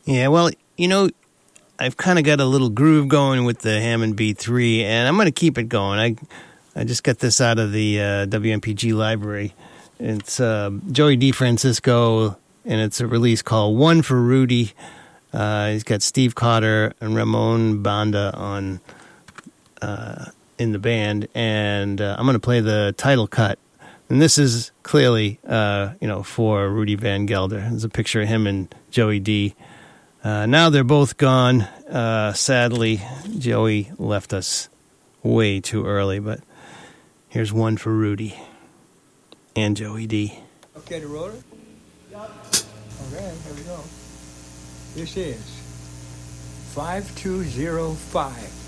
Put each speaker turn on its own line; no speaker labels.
Yeah, well, I've kind of got a little groove going with the Hammond B3, and I'm going to keep it going. I just got this out of the WMPG library. It's Joey DeFrancisco, and it's a release called One for Rudy. He's got Steve Cotter and Ramon Banda on in the band, and I'm going to play the title cut. And this is clearly, for Rudy Van Gelder. There's a picture of him and Joey D. Now they're both gone. Sadly, Joey left us way too early, but here's One for Rudy and Joey D.
Okay, the roller? Yep. Okay, here we go. This is 5205.